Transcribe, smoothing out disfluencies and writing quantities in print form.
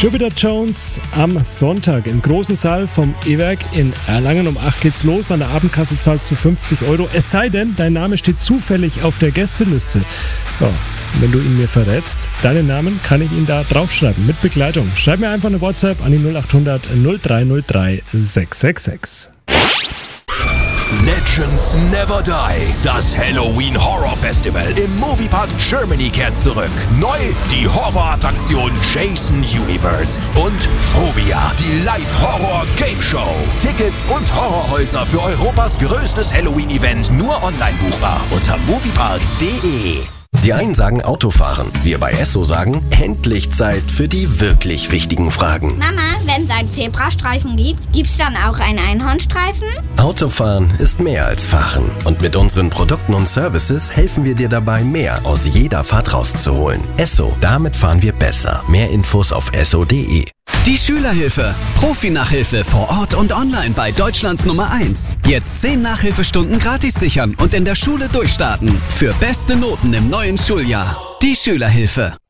Jupiter Jones am Sonntag im großen Saal vom E-Werk in Erlangen. Um 8 geht's los. An der Abendkasse zahlst du 50 €. Es sei denn, dein Name steht zufällig auf der Gästeliste. Ja, wenn du ihn mir verrätst, deinen Namen kann ich ihn da draufschreiben mit Begleitung. Schreib mir einfach eine WhatsApp an die 0800 0303 666. Legends Never Die. Das Halloween Horror Festival im Moviepark Germany kehrt zurück. Neu die Horrorattraktion Jason Universe und Phobia, die Live-Horror-Game-Show. Tickets und Horrorhäuser für Europas größtes Halloween-Event nur online buchbar unter moviepark.de. Die einen sagen Autofahren, wir bei Esso sagen, endlich Zeit für die wirklich wichtigen Fragen. Mama, wenn es einen Zebrastreifen gibt, gibt's dann auch einen Einhornstreifen? Autofahren ist mehr als Fahren. Und mit unseren Produkten und Services helfen wir dir dabei, mehr aus jeder Fahrt rauszuholen. Esso, damit fahren wir besser. Mehr Infos auf esso.de. Die Schülerhilfe. Profi-Nachhilfe vor Ort und online bei Deutschlands Nummer 1. Jetzt 10 Nachhilfestunden gratis sichern und in der Schule durchstarten. Für beste Noten im neuen Schuljahr. Die Schülerhilfe.